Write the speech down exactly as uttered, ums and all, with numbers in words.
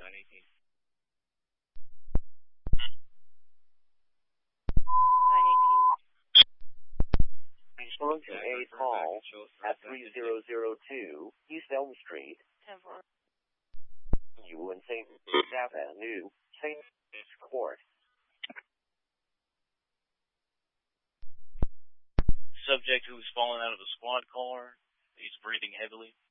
nine eighteen. nine eighteen. Respond to a call at three zero zero two East Elm Street, ten four. you in Saint Avenue, Saint Court. Subject who's fallen out of a squad car. He's breathing heavily.